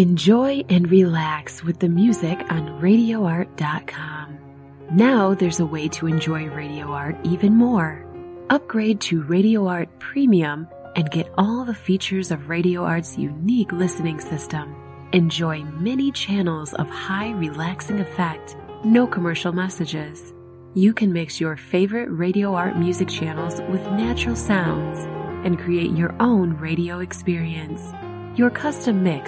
Enjoy and relax with the music on RadioArt.com. Now there's a way to enjoy Radio Art even more. Upgrade to Radio Art Premium and get all the features of Radio Art's unique listening system. Enjoy many channels of high relaxing effect, no commercial messages. You can mix your favorite Radio Art music channels with natural sounds and create your own radio experience. Your custom mix